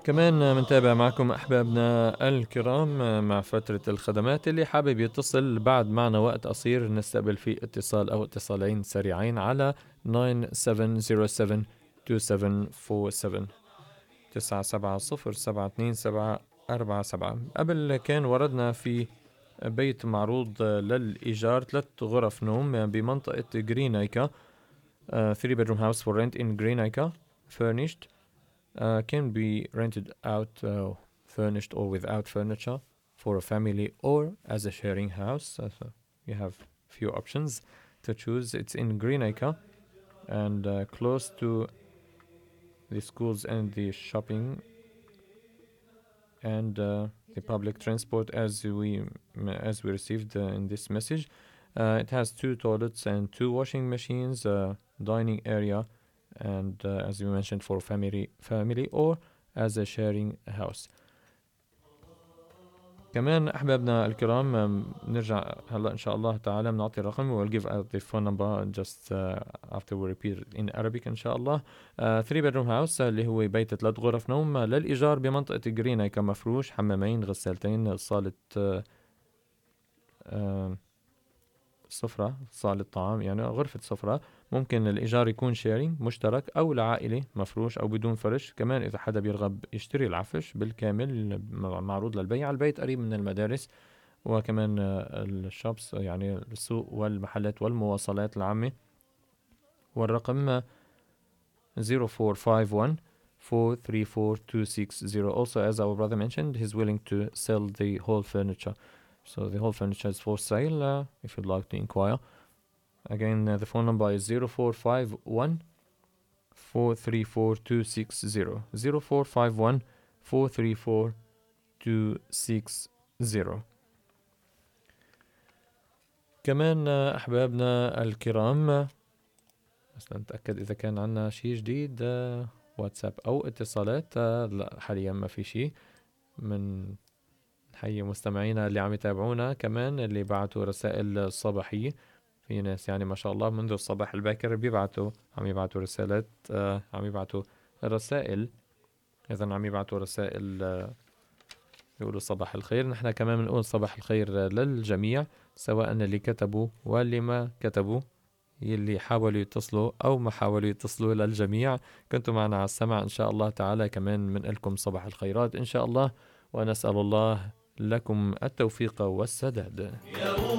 كمان منتابع معكم أحبابنا الكرام مع فترة الخدمات. اللي حابب يتصل بعد معنا وقت قصير نستقبل فيه اتصال أو اتصالين سريعين على 9707 2747 97072747. قبل كان وردنا في بيت معروض للإيجار 3 غرف نوم بمنطقة جرينايكا. 3 bedroom house for rent in Greenacre, furnished. Can be rented out, furnished or without furniture, for a family or as a sharing house. So you have few options to choose. It's in Greenacre and close to the schools and the shopping and the public transport, as we received in this message. It has 2 toilets and 2 washing machines, dining area, and as we mentioned, for family or as a sharing house. كمان أحبابنا الكرام نرجع هلا إن شاء الله تعالى بنعطي الرقم. we'll give out the phone number just after we repeat it in Arabic إن شاء الله. 3 bedroom house اللي هو بيت 3 غرف نوم للإيجار بمنطقة جرينايكا، مفروش، حمامين، غسالتين، صالة سفرة، صالة طعام، يعني غرفة سفرة. ممكن الإيجار يكون شيرينج مشترك أو لعائلة، مفروش أو بدون فرش. كمان إذا حدا بيرغب يشتري العفش بالكامل معروض للبيع. البيت قريب من المدارس وكمان الشوبس، يعني السوق والمحلات والمواصلات العامة. والرقم 0451 434 260. Also, as our brother mentioned, he's willing to sell the whole furniture. So the whole furniture is for sale if you'd like to inquire. Again, the phone number is 0451 434 260. 0451 434 260. كمان أحبابنا الكرام، بس نتأكد إذا كان عنا شيء جديد واتساب أو اتصالات. لا، حاليا ما في شيء. من نحيي مستمعينا اللي عم يتابعونا، كمان اللي بعتوا رسائل صباحية. في ناس يعني ما شاء الله منذ الصباح الباكر عم يبعتوا رسالات، عم يبعتوا رسائل. إذا عم يبعتوا رسائل يقولوا صباح الخير. نحن كمان بنقول صباح الخير للجميع، سواء اللي كتبوا واللي ما كتبوا، يلي حاولوا يتصلوا أو ما حاولوا يتصلوا. للجميع كنتوا معنا على السمع إن شاء الله تعالى. كمان من لكم صباح الخيرات إن شاء الله، ونسأل الله لكم التوفيق والسداد.